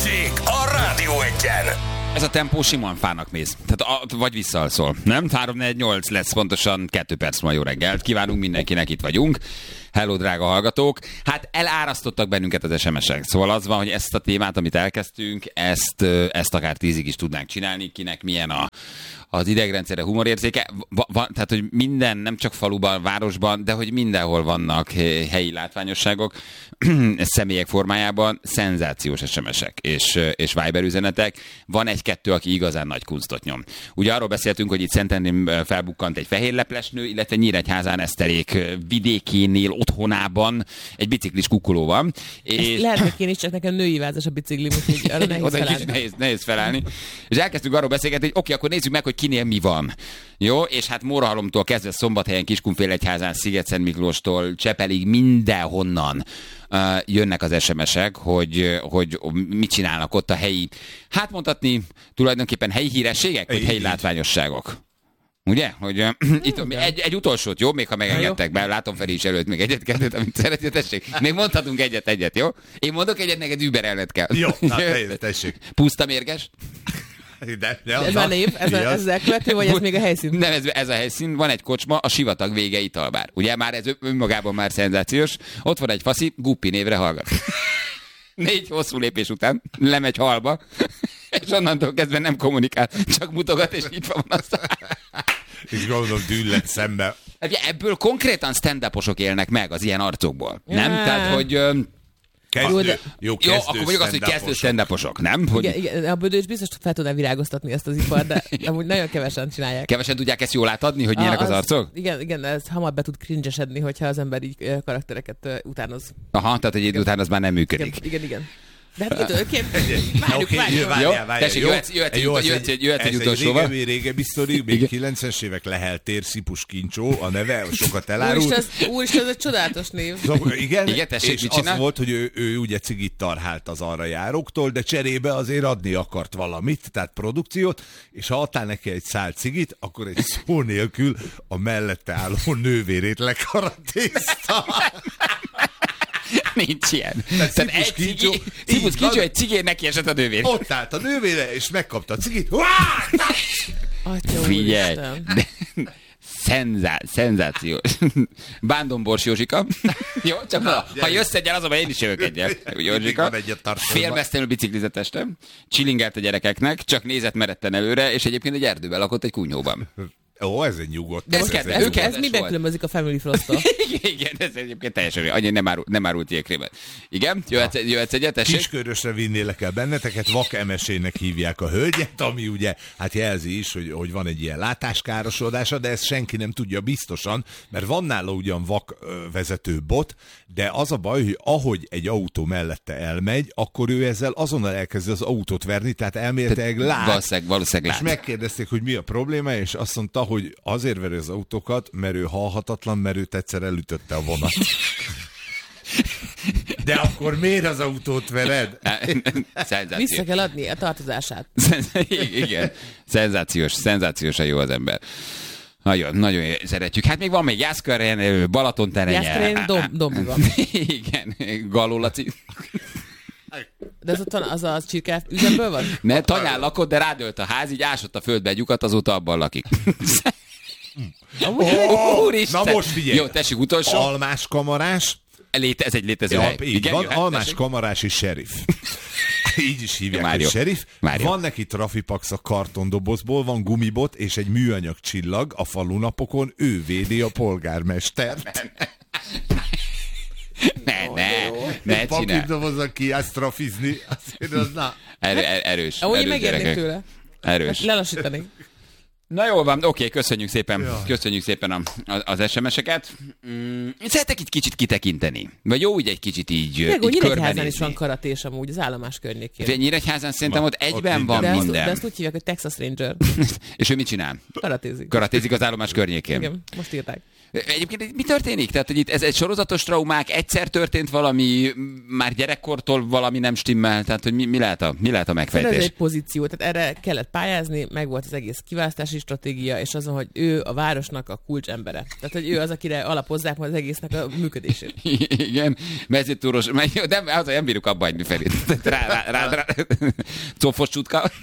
Balázsék a Rádió Egyen. Ez a tempó simán fának mész. Tehát vagy visszaalszol, nem? 3-4-8 lesz pontosan 2 perc ma. Jó reggelt. Kívánunk mindenkinek, itt vagyunk. Hello, drága hallgatók. Hát elárasztottak bennünket az SMS-ek. Szóval az van, hogy ezt a témát, amit elkezdtünk, ezt akár 10-ig is tudnánk csinálni. Kinek milyen az idegrendszere, humorérzéke. Tehát, hogy minden, nem csak faluban, városban, de hogy mindenhol vannak helyi látványosságok, személyek formájában, szenzációs SMS-ek és Viber üzenetek. Van egy-kettő, aki igazán nagy kunstot nyom. Ugye arról beszéltünk, hogy itt Szentendrén felbukkant egy fehérleplesnő, illetve Nyíregyházán Eszterék vidékénél, otthonában egy biciklis kukkoló van. És lehet, hogy én is, csak nekem női vázas a biciklim, úgyhogy arra nehéz felállni. Nehéz felállni. És elkezdtünk arról beszélgetni, hogy oké, akkor nézzük meg, hogy kinél mi van. Jó, és hát Mórahalomtól kezdve Szombathelyen, Kiskunfélegyházán, Sziget-Szentmiklóstól Csepelig mindenhonnan jönnek az SMS-ek, hogy mit csinálnak ott a helyi, hát mondhatni tulajdonképpen helyi hírességek, vagy helyi látványosságok. Ugye? Hogy itt egy utolsót, jó? Még ha megengedtek be, látom Feri is előtt még egyet-kettőt, amit szeretnél, tessék. Még mondhatunk egyet, jó? Én mondok egyet, neked überelned kell. Jó, tessék. Puszta mérges. Ez a név, ez elkövető, vagy ez még a helyszín? Nem, ez a helyszín. Van egy kocsma, a Sivatag vége italbár. Ugye már ez önmagában már szenzációs. Ott van egy faszi, Guppi névre hallgat. 4 hosszú lépés után lemegy halba, és onnantól kezdve nem kommunikál, csak mutogat, és nyitva van azt. És gondolom dűllet szembe. Ebből konkrétan stand-uposok élnek meg az ilyen arcokból. Nem? Tehát, hogy... Jó, akkor mondjuk azt, hogy kezdő stand-uposok, nem? Hogy... Igen, a Bödő is biztos fel tudná virágoztatni ezt az ipart, de amúgy nagyon kevesen csinálják. Kevesen tudják ezt jól átadni, hogy milyenek az arcok? Igen, ez hamar be tud cringe-esedni, hogyha az ember így karaktereket utánoz. Aha, tehát egy idő után az már nem működik. Igen. De hát időként várjuk. Jó, tessék, jöhetsz egy utolsóval. Ez egy régebbi sztori, még 90-es évek Lehel tér, Szipus Kincsó, a neve sokat elárult. Úristen, ez egy csodálatos név. Igen, tessék, és az volt, hogy ő ugye cigit tarhált az arra járóktól, de cserébe azért adni akart valamit, tehát produkciót, és ha adtál neki egy szál cigit, akkor egy szó nélkül a mellette álló nővérét lekaratézta. Nincs ilyen. Tehát Szipus Kincsó egy cigén neki esett a nővér. Ott állt a nővére, és megkapta a cigit. Figyelj! Szenzációs. Bándombors Józsika. Jó, csak ha jössz egyel, azonban én is jövök egyel. Józsika. Félmeztelenül biciklizett este. Chillingelt a gyerekeknek, csak nézett meretten előre, és egyébként egy erdőben lakott egy kunyhóban. Ó, ez egy nyugodt. Ez miben különbözik a Family Frost-tól? Igen, ez egyébként teljesen olyan. Annyi nem árult jégkrémet. Igen, jöhetsz egyet, tessék? Kiskörösre vinnélek el benneteket, vak emesének hívják a hölgyet, ami ugye hát jelzi is, hogy van egy ilyen látáskárosodása, de ezt senki nem tudja biztosan, mert van nála ugyan vak vezető bot, de az a baj, hogy ahogy egy autó mellette elmegy, akkor ő ezzel azonnal elkezdi az autót verni, tehát elméletileg lát. Valószínűleg lát. És megkérdezték, hogy mi a probléma, és azt mondta, hogy azért veri az autókat, mert ő halhatatlan, mert őt egyszer elütötte a vonat. De akkor miért az autót vered? Vissza kell adni a tartozását. Igen, szenzációsan jó az ember. Nagyon szeretjük. Hát még van még Jászkörén, Balatonterenye. Jászkörén Dombi van. Igen, Galó Laci. De ez ott van, az a csirke üzemből van? Ne, tanyán lakott, de rádölt a ház, így ásott a földbe egy lyukat, azóta abban lakik. Na most figyelj! Jó, tessék, utolsó. Almás kamarás. Ez egy létező hely. Igen, van almás kamarási sheriff. Így is hívják, hogy sheriff. Van neki trafipax a kartondobozból, van gumibot és egy műanyag csillag a falunapokon, ő védi a polgármestert. Ne csinál. Papírdobozzak ki, ezt trafizni. Erős. Ahogy megérnék tőle. Erős. Lelassítanék. Na jól van, oké, köszönjük szépen. Ja. Köszönjük szépen az SMS-eket. Szeretek itt kicsit kitekinteni. Vagy jó, úgy egy kicsit így Nyíregyházán is van karatés amúgy, az állomás környékén. Nyíregyházán szerintem ott egyben van minden. De ezt úgy hívják, hogy Texas Ranger. És ő mit csinál? Karatézik az állomás környékén. Igen, most írták. Egyébként mi történik? Tehát, hogy itt ez egy sorozatos traumák, egyszer történt valami, már gyerekkortól valami nem stimmel, tehát, hogy mi lehet a megfejtés? Ez egy pozíció, tehát erre kellett pályázni, meg volt az egész kiválasztási stratégia, és azon, hogy ő a városnak a kulcsembere. Tehát, hogy ő az, akire alapozzák majd az egésznek a működését. Igen, mezőtúros, de nem bírjuk abba hagyni Ferit. Rá. Cofos csutka.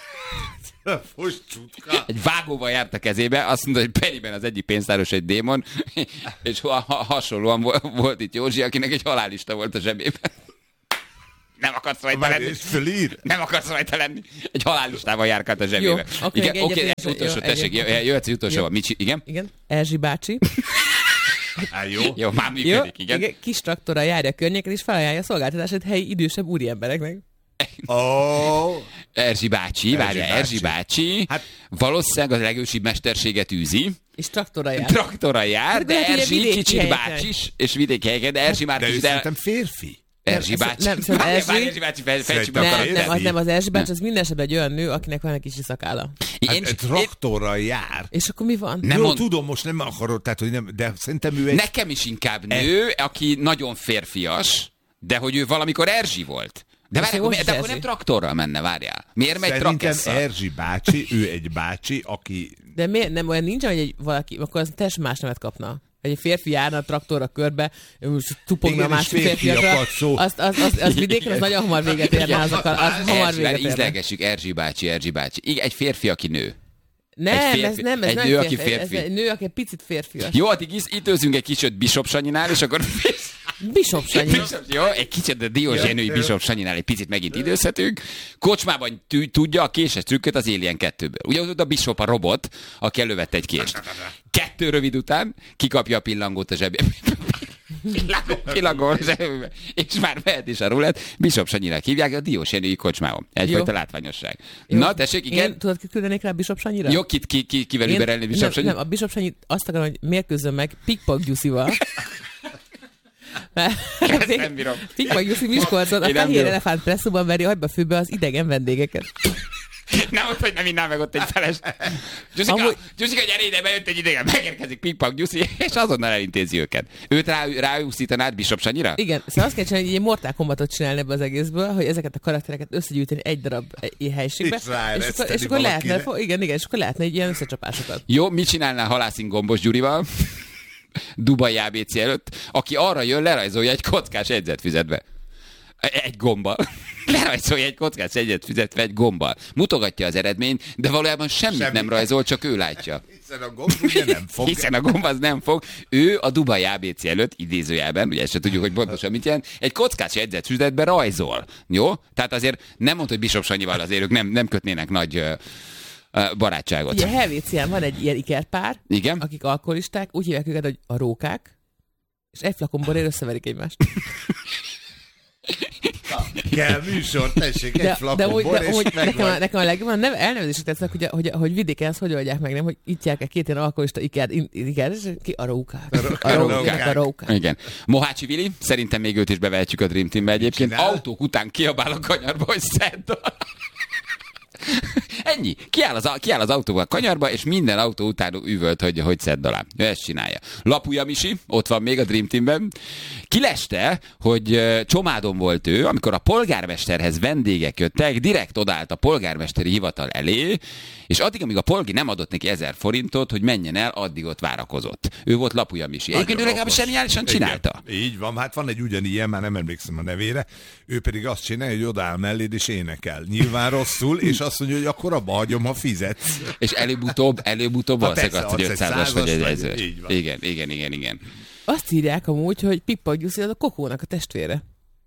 Egy vágóval járt a kezébe, azt mondta, hogy Periben az egyik pénztáros egy démon, és hasonlóan volt itt Józsi, akinek egy halálista volt a zsebében. Nem akarsz rajta lenni. Nem akarsz rajta lenni. Egy halállistával járkált a zsebébe. Jó, oké, ez utolsó, tessék, jöhetsz utolsó. Igen? Igen, Erzsi bácsi. Jó, már működik, igen. Kis traktorral járja a környéken, és felajánlja a szolgáltatását helyi idősebb úriembereknek. Erzsi bácsi. Hát, valószínűleg a legősibb mesterséget űzi. És traktorral jár. De Erzsi kicsit bácsis, és vidéki helyeken, de Erzsi már kicsit... De ő szerintem férfi. Erzsi bácsi. Nem, az Erzsi bácsi, az minden esetben egy olyan nő, akinek van egy kis szakálla. Traktorral jár. És akkor mi van? Tudom, most nem akarod, tehát, hogy nem, de szerintem ő egy... Nekem is inkább nő, aki nagyon férfias, de hogy ő valamikor Erzsi volt. De akkor nem traktorral menne, várjál. Miért megy trakesszal? Szerintem Erzsi bácsi, ő egy bácsi, aki... De miért nem olyan nincs, hogy egy valaki, akkor az teljesen más nevet kapna. Egy férfi járna a traktorra körbe, tupogna a másik férfiakra. Az vidéken az nagyon hamar véget érne azokkal. Az hamar véget érne. Ízlelgessük Erzsi bácsi. Igen, egy férfi, aki nő. Ez nem nő, aki férfi. Ez egy nő, aki picit férfias. Jó, addig időzünk egy kicsit Bishop Sanyinál, és akkor... Bishop Sanyi. Jó, egy kicsit a diózsénői Bishop Sanyinál egy picit megint időzhetünk. Kocsmában tudja a késes trükköt az Alien 2-ből. Ugye a Bishop a robot, aki elővette egy kést. 2 rövid után kikapja a pillangót a zsebébe. Pillangó a zsebébe. És már mehet is a rulett. Bishop Sanyinak hívják a diózsénői kocsmában. Egyfajta látványosság. Jó. Na, tessék, igen. Tudod, kit küldenék rá Bishop Sanyira? Jó, kivel überelni Bishop Sanyi? Nem, a Bishop Sanyi azt akarom, hogy mérkőzzön meg Pikpak Gyuszival. Ezt nem bírom. Pikpak Gyuszi Miskolcon a Fehér Elefánt presszóban veri agyba főbe az idegen vendégeket. Nem ott, hogy nem innám meg ott egy feles. Gyuszika, gyere ide, bejött egy idegen, megérkezik Pikpak Gyuszi, és azonnal elintézi őket. Őt ráúszítanád Bishop Sanyira? Igen, szóval azt kell csinálni, hogy egy Mortal Kombatot csinálni ebbe az egészből, hogy ezeket a karaktereket összegyűjteni egy darab helységbe. És akkor lehetne, és akkor lehetne egy ilyen összecsapásokat. Jó, mit csinálnál Halászin Gombos Gyurival? Dubai ABC előtt, aki arra jön, lerajzolja egy kockás jegyzetfüzetbe. Egy gombbal. Lerajzolja egy kockás jegyzetfüzetbe egy gombbal. Mutogatja az eredményt, de valójában semmit nem rajzol, csak ő látja. Hiszen a gomb ugye nem fog. Hiszen a gomb az nem fog. Ő a Dubai ABC előtt, idézőjelben, ugye ezt se tudjuk, hogy pontosan mit jelent, egy kockás jegyzetfüzetbe rajzol. Jó? Tehát azért nem mondta, hogy Bishop Sanyival azért ők nem kötnének nagy... barátságot. Ugye Helvécián van egy ilyen ikerpár, igen? Akik alkoholisták, úgy hívják őket, hogy a rókák, és egy flakon borért összeverik egymást. Kell műsor, tessék, egy flakon bor, és nekem a legjobban nem elnevezések tetszik, hogy vidéken ezt hogy oldják meg, nem, hogy ittják egy 2 ilyen alkoholista iker, és ki a rókák. A rókák. Igen. Mohácsi Vili, szerintem még őt is bevehetjük a Dream Teambe egyébként. Autók után kiabál a kanyarba, hogy szedd. Ennyi. Kiáll az autóval a kanyarba, és minden autó után üvölt, hogy szedd alá. Ő ezt csinálja. Lapuja Misi, ott van még a Dream Teamben. Kileste, hogy Csomádon volt ő, amikor a polgármesterhez vendégek jöttek, direkt odállt a polgármesteri hivatal elé, és addig, amíg a polgi nem adott neki 1000 forintot, hogy menjen el, addig ott várakozott. Ő volt Lapuja Misi. Egyébként ő legalább zseniálisan csinálta. Igen, így van, hát van egy ugyanilyen, már nem emlékszem a nevére, ő pedig azt csinálja, hogy odáll melléd és énekel. Nyilván rosszul, és azt mondja, hogy akkor abba hagyom, ha fizetsz. És előbb-utóbb valószínűleg azt, hogy 500-as vagy 1000. Igen. Azt írják amúgy, hogy Pikpak Gyuszi az a Kokónak a testvére.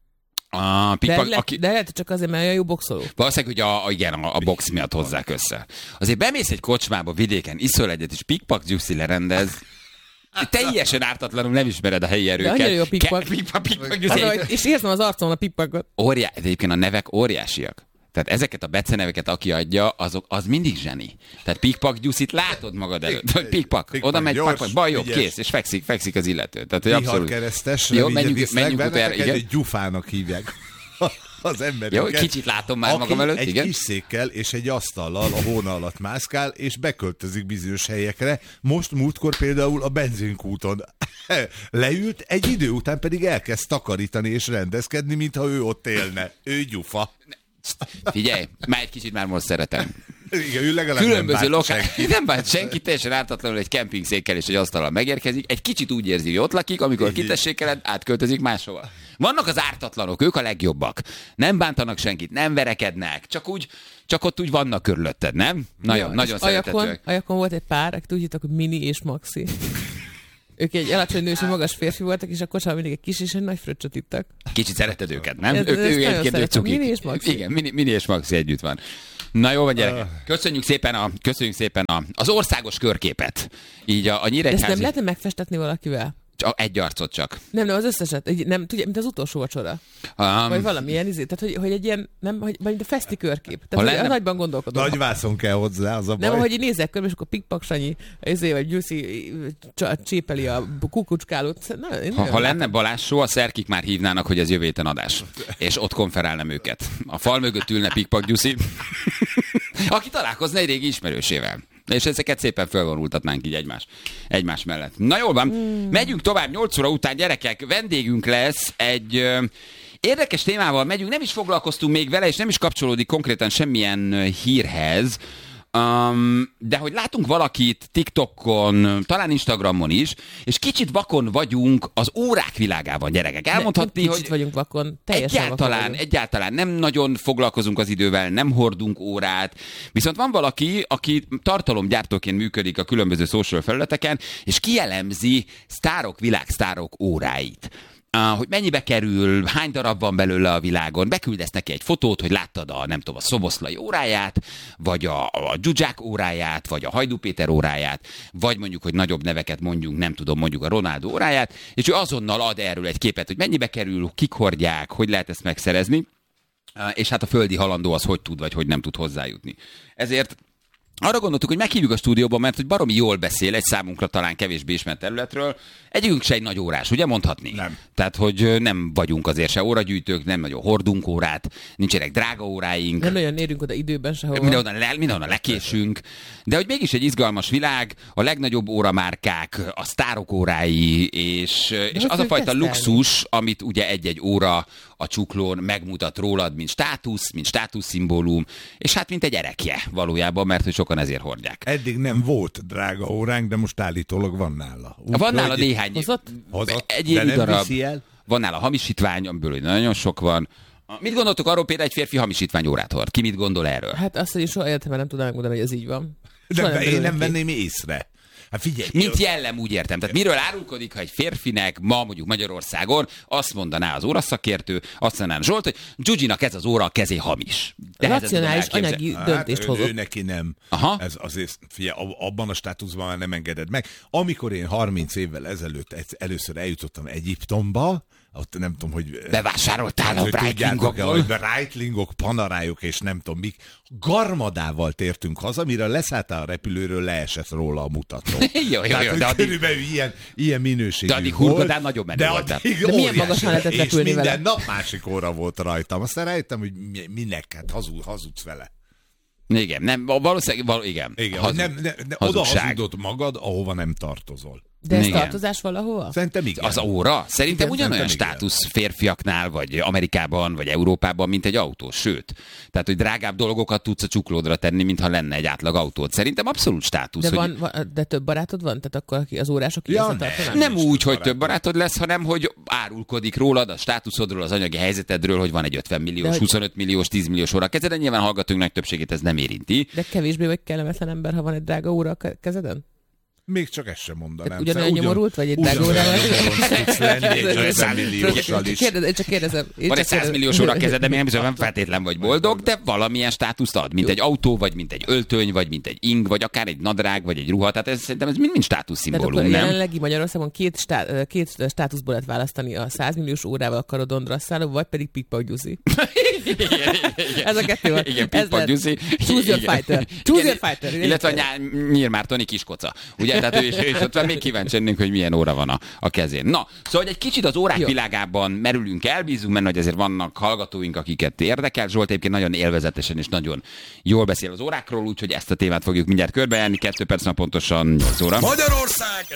De lehet, csak azért, mert olyan jó boxoló. Valószínűleg, hogy a box miatt hozzák össze. Azért bemész egy kocsmába vidéken, iszol egyet, és Pikpak Gyuszi lerendez, teljesen ártatlanul nem ismered a helyi erőket. De annyira jó Pikpak Gyuszi. És érzem az arcon a Pikpakot. De egyébként a nevek óriásiak. Tehát ezeket a beceneveket, aki adja, az mindig zseni. Tehát Pikpak Gyuszit látod magad előtt. Hogy Pikpak, oda megy, baj jobb, kész, és fekszik az illető. Tehát, hogy abszolút. Keresztes, jó, menjünk utána, igen. Egy gyufának hívják az embereket. Jó, kicsit látom már magam előtt, egy igen. Kis székkel és egy asztallal a hóna alatt mászkál, és beköltözik bizonyos helyekre. Most múltkor például a benzinkúton leült, egy idő után pedig elkezd takarítani és rendezkedni, mintha ő ott élne. Ő gyufa. Figyelj, már egy kicsit már most szeretem. Igen, ő legalább különböző nem bánt senki, teljesen ártatlanul egy kempingszékkel és egy asztallal megérkezik, egy kicsit úgy érzi, hogy ott lakik, amikor kitessékeled, átköltözik máshova. Vannak az ártatlanok, ők a legjobbak. Nem bántanak senkit, nem verekednek, csak ott úgy vannak körülötted, nem? Nagyon szeretetőek. Ajakon volt egy pár, akit úgy hittak, hogy Mini és Maxi. Ők egy alacsony nős, magas férfi voltak, és a kocsában mindig egy kis és egy nagy fröccsöt ittak. Kicsit szereted őket, nem? Ők egyébként cukik. Mini és Maxi. Igen, Mini és Maxi együtt van. Na jó van, gyerekek. Köszönjük szépen az országos körképet. Így a Nyíregyházi... Ezt nem lehetne megfestetni valakivel? Egy arcot csak. Nem, az összeset. Nem, tudja, mint az utolsó vacsora. Vagy valamilyen tehát hogy egy ilyen, nem, vagy a feszti körkép. Tehát a nagyban gondolkodom. Nagy vászon kell hozzá, az a baj. Nem, ahogy nézek körbe, és akkor Pikpak Sanyi, vagy Gyuszi csépeli a kukucskálót. Ha lenne Balázs show, a szerkik már hívnának, hogy ez jövő héten adás. És ott konferálnám őket. A fal mögött ülne Pikpak Gyuszi, aki találkozna egy régi ismerősével. És ezeket szépen fölvonultatnánk így egymás mellett. Na jól van, megyünk tovább 8 óra után, gyerekek, vendégünk lesz egy érdekes témával megyünk, nem is foglalkoztunk még vele, és nem is kapcsolódik konkrétan semmilyen hírhez, de hogy látunk valakit TikTokon, talán Instagramon is, és kicsit vakon vagyunk az órák világában, gyerekek. Elmondhatni, hogy kicsit vagyunk vakon, egyáltalán nem nagyon foglalkozunk az idővel, nem hordunk órát, viszont van valaki, aki tartalomgyártóként működik a különböző social felületeken, és kielemzi világsztárok óráit. Hogy mennyibe kerül, hány darab van belőle a világon, beküldesz neki egy fotót, hogy láttad a Szoboszlai óráját, vagy a Zsuzsák óráját, vagy a Hajdú Péter óráját, vagy mondjuk, hogy nagyobb neveket mondjuk a Ronaldo óráját, és ő azonnal ad erről egy képet, hogy mennyibe kerül, kik hordják, hogy lehet ezt megszerezni, és hát a földi halandó az hogy tud, vagy hogy nem tud hozzájutni. Ezért arra gondoltuk, hogy meghívjuk a stúdióba, mert hogy baromi jól beszél egy számunkra talán kevésbé ismert területről. Egyikünk se egy nagy órás, ugye mondhatni? Nem. Tehát, hogy nem vagyunk azért se óragyűjtők, nem nagyon hordunk órát, nincsenek drága óráink. Nem nagyon érünk oda időben sehova. Mindenhonnan lekésünk. De hogy mégis egy izgalmas világ, a legnagyobb óramárkák, a sztárok órái, és az a fajta luxus, amit ugye egy-egy óra a csuklón megmutat rólad, mint státuszszimbólum, és hát mint egy erekje valójában, mert hogy sokan ezért hordják. Eddig nem volt drága óránk, de most állítólag van nála. Van nála néhány. Hozott? Egy évű darab. Van nála hamisítvány, amiből nagyon sok van. Mit gondoltok arról, például egy férfi hamisítvány órát hord? Ki mit gondol erről? Hát azt, hogy soha életemben nem tudom megmondani, hogy ez így van. De én nem venném észre. Hát figyelj, mint jellem, úgy értem. Tehát miről árulkodik, ha egy férfinek ma mondjuk Magyarországon azt mondaná az óraszakértő, azt mondaná Zsolt, hogy Zsuzsinak ez az óra a kezé hamis. Racionális anyagi döntést hozott. Ő neki nem. Aha. Ez azért, figyelj, abban a státuszban már nem engeded meg. Amikor én 30 évvel ezelőtt először eljutottam Egyiptomba, ott nem tudom, hogy... Bevásároltál a Breitlingokból. Breitlingok, panarájuk és nem tudom mik. Garmadával tértünk haza, mire leszálltál a repülőről, leesett róla a mutató. Jó, de addig... Körülbelül ilyen minőségű de addig Hurgadán nagyon menő voltál. De milyen magasan lehetett repülni vele? És minden nap másik óra volt rajtam. Aztán rájöttem, hogy minek, hát hazudsz vele. Igen, nem, valószínűleg, igen. Oda hazudott magad, ahova nem tartozol. De ez tartozás valahova? Szerintem igen. Az óra? Szerintem ugyanolyan státusz férfiaknál, vagy Amerikában, vagy Európában, mint egy autó. Sőt, tehát, hogy drágább dolgokat tudsz a csuklódra tenni, mintha lenne egy átlag autód. Szerintem abszolút státusz. De több barátod van? Tehát akkor az órások nem úgy, hogy több barátod lesz, hanem hogy árulkodik rólad, a státuszodról, az anyagi helyzetedről, hogy van egy 50 milliós, 25 milliós, 10 milliós óra a kezeden. Nyilván hallgatóink nagy többségét ez nem érinti. De kevésbé vagy kellemetlen ember, ha van egy drága óra a kezeden? Még csak ezt sem mondanám. Ugyanolyan nyomorult vagy egy drága órával? Csak kérdezem. Van egy 100 milliós óra a kezed, de még nem feltétlen vagy boldog, de valamilyen státuszt ad, mint egy autó, vagy mint egy öltöny, vagy mint egy ing, vagy akár egy nadrág, vagy egy ruha. Tehát szerintem ez mind státuszszimbólum, nem? Jelenlegi Magyarországon két státuszból lehet választani, a 100 milliós órával a karodon drasszáló, vagy pedig Pikpak Gyuszi. Ez a kettő van. Igen, Pikpak Gyuszi. Choose your fighter. Illetve a Nyír Mártoni kiskoca. Ugye, tehát ő is ott van, még kíváncsi lennénk, hogy milyen óra van a kezén. Na, szóval hogy egy kicsit az órák világában merülünk el, bízunk benne, hogy azért vannak hallgatóink, akiket érdekel. Zsolt egyébként nagyon élvezetesen és nagyon jól beszél az órákról, úgyhogy ezt a témát fogjuk mindjárt körbejárni. 2 perc pontosan 8 óra. Magyarország